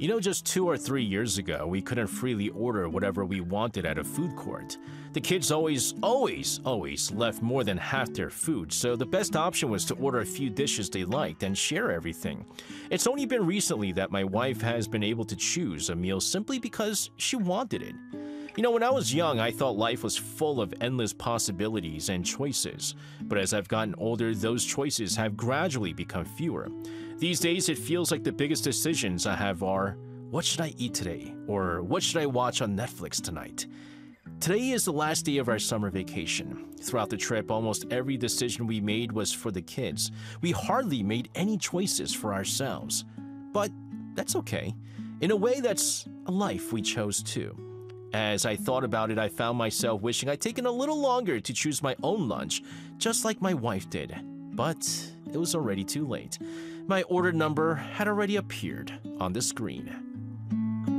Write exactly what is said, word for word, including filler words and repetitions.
You know, just two or three years ago, we couldn't freely order whatever we wanted at a food court. The kids always, always, always left more than half their food, so the best option was to order a few dishes they liked and share everything. It's only been recently that my wife has been able to choose a meal simply because she wanted it. You know, when I was young, I thought life was full of endless possibilities and choices. But as I've gotten older, those choices have gradually become fewer. These days, it feels like the biggest decisions I have are, what should I eat today? Or what should I watch on Netflix tonight? Today is the last day of our summer vacation. Throughout the trip, almost every decision we made was for the kids. We hardly made any choices for ourselves. But that's okay. In a way, that's a life we chose too. As I thought about it, I found myself wishing I'd taken a little longer to choose my own lunch, just like my wife did. But it was already too late. My order number had already appeared on the screen.